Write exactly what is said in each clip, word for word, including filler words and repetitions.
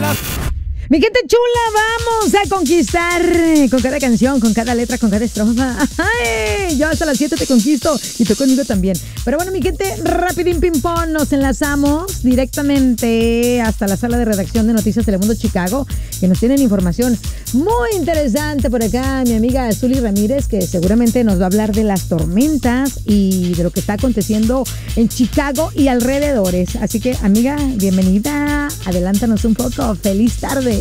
Mi gente chula, vamos a conquistar con cada canción, con cada letra, con cada estrofa. ¡Ay! Yo hasta las siete te conquisto y tú conmigo también. Pero bueno, mi gente, rapidín ping pong, nos enlazamos directamente hasta la sala de redacción de Noticias Telemundo Chicago, que nos tienen información muy interesante por acá. Mi amiga Zuli Ramírez, que seguramente nos va a hablar de las tormentas y de lo que está aconteciendo en Chicago y alrededores. Así que, amiga, bienvenida. Adelántanos un poco. Feliz tarde.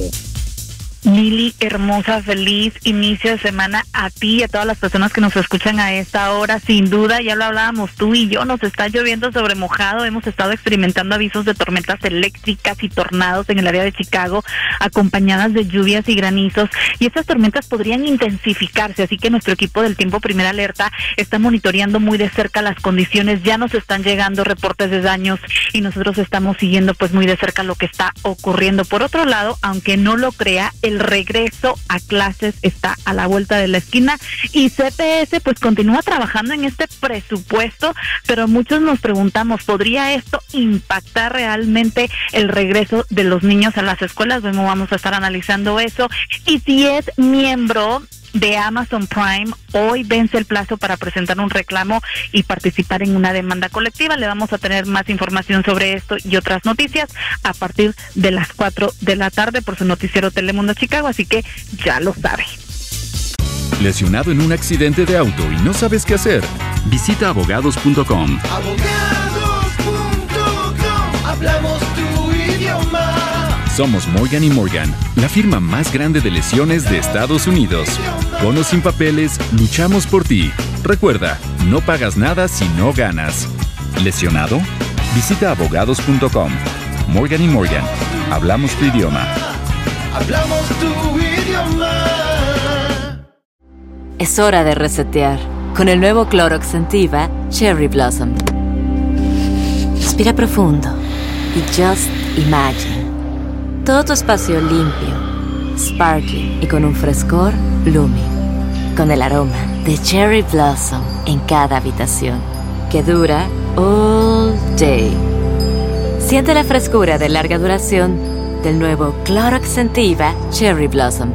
Lili, hermosa, feliz inicio de semana a ti y a todas las personas que nos escuchan a esta hora. Sin duda, ya lo hablábamos tú y yo, nos está lloviendo sobre mojado. Hemos estado experimentando avisos de tormentas eléctricas y tornados en el área de Chicago, acompañadas de lluvias y granizos. Y estas tormentas podrían intensificarse, así que nuestro equipo del Tiempo Primera Alerta está monitoreando muy de cerca las condiciones. Ya nos están llegando reportes de daños y nosotros estamos siguiendo pues muy de cerca lo que está ocurriendo. Por otro lado, aunque no lo crea, el regreso a clases está a la vuelta de la esquina y C P S pues continúa trabajando en este presupuesto, pero muchos nos preguntamos, ¿podría esto impactar realmente el regreso de los niños a las escuelas? Bueno, vamos a estar analizando eso. Y si es miembro de Amazon Prime, hoy vence el plazo para presentar un reclamo y participar en una demanda colectiva. Le vamos a tener más información sobre esto y otras noticias a partir de las cuatro de la tarde por su noticiero Telemundo Chicago, así que ya lo sabe. ¿Lesionado en un accidente de auto y no sabes qué hacer? Visita abogados punto com. Abogados punto com, hablamos tu idioma. Somos Morgan y Morgan, la firma más grande de lesiones de Estados Unidos. Con o sin papeles, luchamos por ti. Recuerda, no pagas nada si no ganas. ¿Lesionado? Visita abogados punto com. Morgan y Morgan, hablamos tu idioma. Hablamos tu idioma. Es hora de resetear con el nuevo Clorox Scentiva Cherry Blossom. Respira profundo y just imagine todo tu espacio limpio, sparkly y con un frescor blooming, con el aroma de Cherry Blossom en cada habitación, que dura all day. Siente la frescura de larga duración del nuevo Clorox Scentiva Cherry Blossom.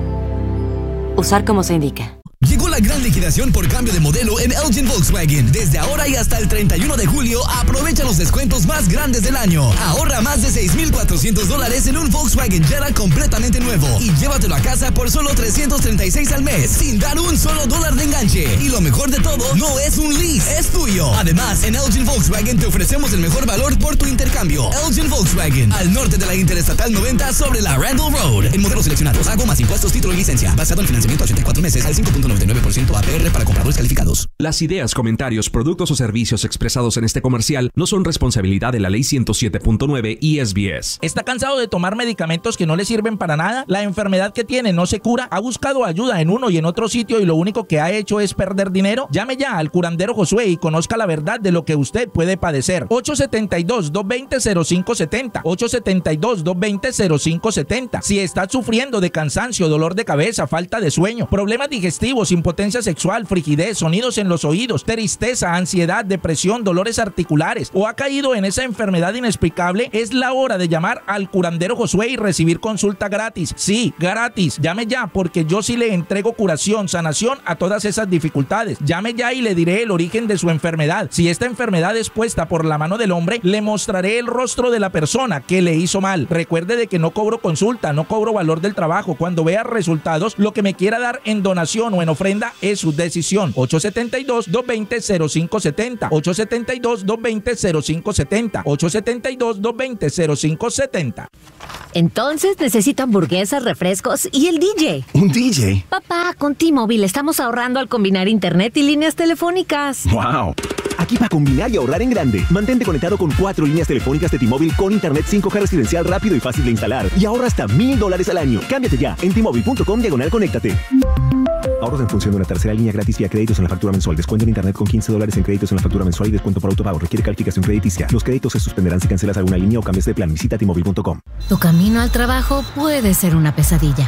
Usar como se indica. Llegó la gran liquidación por cambio de modelo en Elgin Volkswagen. Desde ahora y hasta el treinta y uno de julio, aprovecha los descuentos más grandes del año. Ahorra más de seis mil cuatrocientos dólares en un Volkswagen Jetta completamente nuevo y llévatelo a casa por solo trescientos treinta y seis al mes, sin dar un solo dólar de enganche. Y lo mejor de todo, no es un lease, es tuyo. Además, en Elgin Volkswagen te ofrecemos el mejor valor por tu intercambio. Elgin Volkswagen, al norte de la Interestatal noventa sobre la Randall Road. En modelos seleccionados, hago más impuestos, título y licencia. Basado en financiamiento a ochenta y cuatro meses al cinco punto noventa y nueve por ciento A P R para compradores calificados. Las ideas, comentarios, productos o servicios expresados en este comercial no son responsabilidad de la Ley ciento siete punto nueve y S B S. ¿Está cansado de tomar medicamentos que no le sirven para nada? ¿La enfermedad que tiene no se cura? ¿Ha buscado ayuda en uno y en otro sitio y lo único que ha hecho es perder dinero? Llame ya al curandero Josué y conozca la verdad de lo que usted puede padecer. ocho siete dos, dos dos cero, cero cinco siete cero. ocho siete dos, dos dos cero, cero cinco siete cero. Si está sufriendo de cansancio, dolor de cabeza, falta de sueño, problemas digestivos, impotencia sexual, frigidez, sonidos en los oídos, tristeza, ansiedad, depresión, dolores articulares o ha caído en esa enfermedad inexplicable, es la hora de llamar al curandero Josué y recibir consulta gratis. Sí, gratis. Llame ya porque yo sí le entrego curación, sanación a todas esas dificultades. Llame ya y le diré el origen de su enfermedad. Si esta enfermedad es puesta por la mano del hombre, le mostraré el rostro de la persona que le hizo mal. Recuerde de que no cobro consulta, no cobro valor del trabajo. Cuando vea resultados, lo que me quiera dar en donación o en ofrenda es su decisión. ocho siete dos, dos dos cero, cero cinco siete cero. ocho siete dos, dos dos cero, cero cinco siete cero. ocho siete dos, dos dos cero, cero cinco siete cero. Entonces necesito hamburguesas, refrescos y el D J. ¿Un D J? Papá, con T-Mobile estamos ahorrando al combinar internet y líneas telefónicas. ¡Wow! Aquí para combinar y ahorrar en grande. Mantente conectado con cuatro líneas telefónicas de T-Mobile con internet cinco G residencial rápido y fácil de instalar. Y ahorra hasta mil dólares al año. Cámbiate ya en T-Mobile punto com diagonal conéctate. Ahorros en función de una tercera línea gratis vía créditos en la factura mensual. Descuento en internet con quince dólares en créditos en la factura mensual y descuento por autopago. Requiere calificación crediticia. Los créditos se suspenderán si cancelas alguna línea o cambias de plan. Visita T Mobile punto com. Tu camino al trabajo puede ser una pesadilla.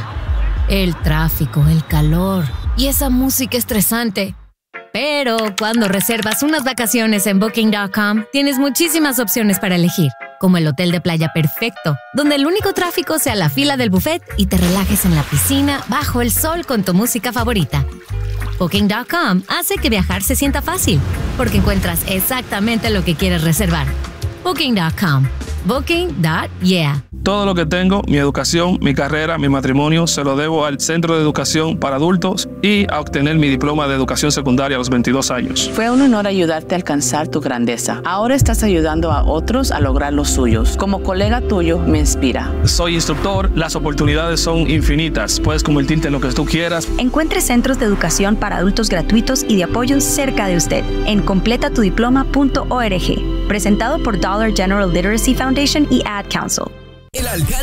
El tráfico, el calor y esa música estresante. Pero cuando reservas unas vacaciones en Booking punto com, tienes muchísimas opciones para elegir. como el hotel de playa perfecto, donde el único tráfico sea la fila del buffet y te relajes en la piscina bajo el sol con tu música favorita. Booking punto com hace que viajar se sienta fácil, porque encuentras exactamente lo que quieres reservar. Booking punto com. Booking punto yeah. Todo lo que tengo, mi educación, mi carrera, mi matrimonio, se lo debo al Centro de Educación para Adultos y a obtener mi diploma de educación secundaria a los veintidós años. Fue un honor ayudarte a alcanzar tu grandeza. Ahora estás ayudando a otros a lograr los suyos. Como colega tuyo, me inspira. Soy instructor, las oportunidades son infinitas. Puedes convertirte en lo que tú quieras. Encuentre centros de educación para adultos gratuitos y de apoyo cerca de usted en completa tu diploma punto org. Presentado por Dollar General Literacy Foundation y Ad Council. El alcalde